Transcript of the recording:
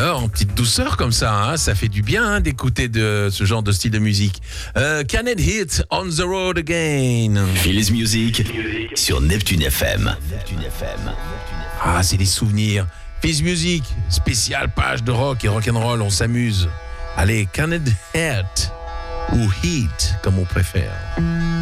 Alors, en petite douceur comme ça, hein, ça fait du bien hein, d'écouter de ce genre de style de musique. Can It Hit On The Road Again. Feel Music sur Neptune FM. Ah, c'est des souvenirs. Fizz Music, spéciale page de rock et rock'n'roll, on s'amuse. Allez, Can It Hit ou Heat, comme on préfère.